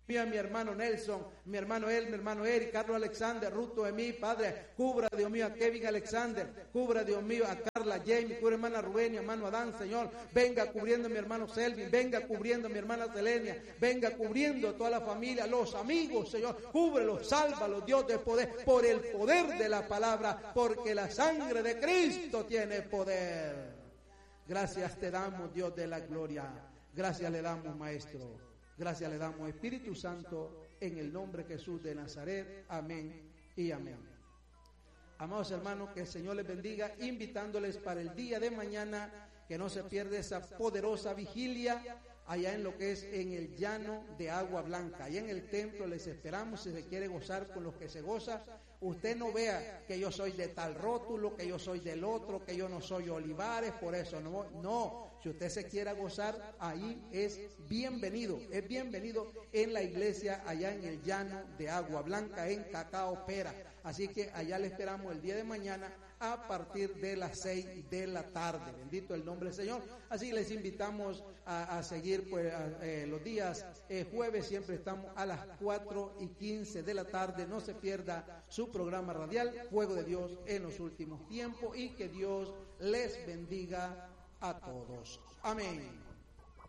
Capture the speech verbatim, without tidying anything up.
a mi hermano Nelson, mi hermano él, mi hermano Eric, Carlos Alexander, Ruto Emí, Padre, cubra, Dios mío, a Kevin Alexander, cubra, Dios mío, a Carla Jamie, cubra, hermana Rubén, hermano Adán, Señor, venga cubriendo a mi hermano Selvin, venga cubriendo a mi hermana Selenia, venga cubriendo a toda la familia, los amigos, Señor, cúbrelos, sálvalos, Dios de poder, por el poder de la palabra, porque la sangre de Cristo tiene poder. Gracias te damos, Dios de la gloria, gracias le damos, Maestro. Gracias le damos, Espíritu Santo, en el nombre de Jesús de Nazaret. Amén y amén. Amados hermanos, que el Señor les bendiga, invitándoles para el día de mañana, que no se pierda esa poderosa vigilia allá en lo que es en el llano de Agua Blanca. Allá en el templo les esperamos si se quiere gozar con los que se goza. Usted no vea que yo soy de tal rótulo, que yo soy del otro, que yo no soy Olivares, por eso no. No, si usted se quiera gozar, ahí es bienvenido. Es bienvenido en la iglesia allá en el llano de Agua Blanca, en Cacao Pera. Así que allá le esperamos el día de mañana a partir de las seis de la tarde. Bendito el nombre del Señor. Así les invitamos a, a seguir pues, a, eh, los días eh, jueves. Siempre estamos a las cuatro y quince de la tarde. No se pierda su programa radial Fuego de Dios en los últimos tiempos, y que Dios les bendiga a todos. Amén.